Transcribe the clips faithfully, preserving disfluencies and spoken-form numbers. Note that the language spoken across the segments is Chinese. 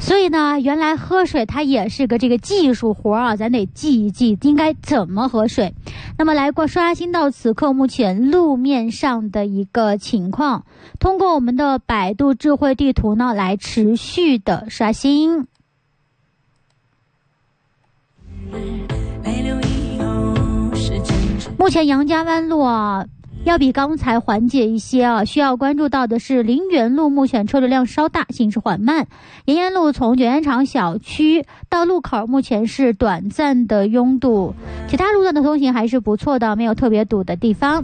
所以呢，原来喝水它也是个这个技术活啊，咱得记一记应该怎么喝水。那么来过刷新到此刻目前路面上的一个情况，通过我们的百度智慧地图呢来持续的刷新。目前杨家湾路啊要比刚才缓解一些啊，需要关注到的是林园路目前车流量稍大，行驶缓慢。延安路从卷烟厂小区到路口目前是短暂的拥堵，其他路段的通行还是不错的，没有特别堵的地方。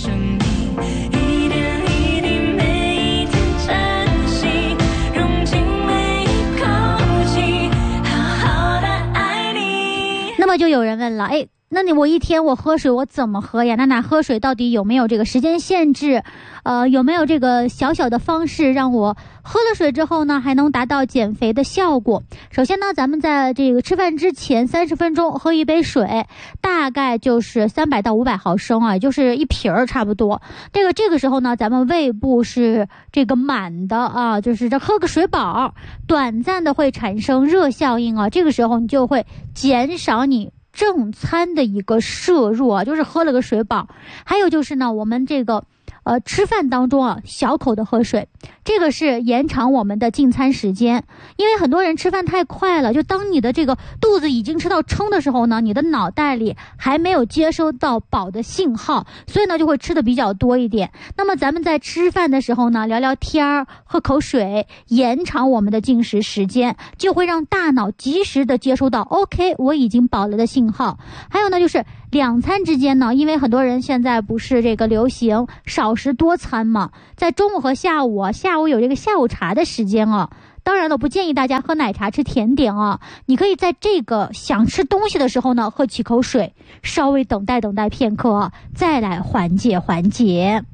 那么就有人问了，哎，那你我一天我喝水我怎么喝呀？那那喝水到底有没有这个时间限制？呃，有没有这个小小的方式让我喝了水之后呢，还能达到减肥的效果？首先呢，咱们在这个吃饭之前三十分钟喝一杯水，大概就是三百到五百毫升啊，也就是一瓶儿差不多。这个这个时候呢，咱们胃部是这个满的啊，就是这喝个水饱，短暂的会产生热效应啊，这个时候你就会减少你正餐的一个摄入啊，就是喝了个水饱。还有就是呢，我们这个呃吃饭当中啊，小口的喝水，这个是延长我们的进餐时间。因为很多人吃饭太快了，就当你的这个肚子已经吃到撑的时候呢，你的脑袋里还没有接收到饱的信号，所以呢就会吃的比较多一点。那么咱们在吃饭的时候呢，聊聊天，喝口水，延长我们的进食时间，就会让大脑及时的接收到 OK 我已经饱了的信号。还有呢就是两餐之间呢，因为很多人现在不是这个流行少食多餐嘛，在中午和下午啊，下午有这个下午茶的时间啊。当然了，不建议大家喝奶茶吃甜点啊，你可以在这个想吃东西的时候呢，喝几口水，稍微等待等待片刻啊，再来缓解缓解。